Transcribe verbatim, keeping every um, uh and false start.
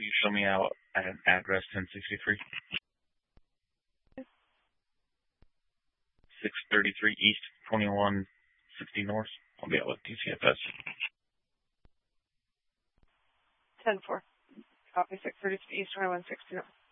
you show me out at an address ten sixty-three? six thirty-three East, twenty-one sixty North. I'll be out with D C F S. ten four. Copy six thirty-three East, twenty-one sixty North.